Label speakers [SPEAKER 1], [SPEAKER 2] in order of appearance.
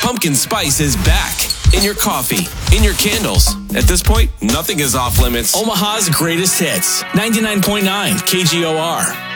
[SPEAKER 1] pumpkin spice is back. In your coffee, in your candles. At this point, nothing is off limits. Omaha's greatest hits. 99.9 KGOR.